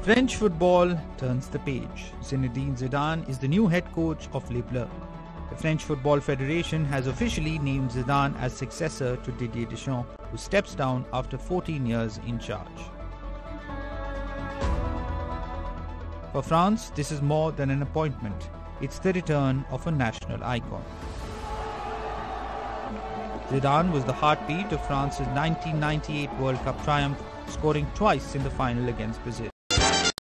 French football turns the page. Zinedine Zidane is the new head coach of Les Bleus. The French Football Federation has officially named Zidane as successor to Didier Deschamps, who steps down after 14 years in charge. For France, this is more than an appointment. It's the return of a national icon. Zidane was the heartbeat of France's 1998 World Cup triumph, scoring twice in the final against Brazil.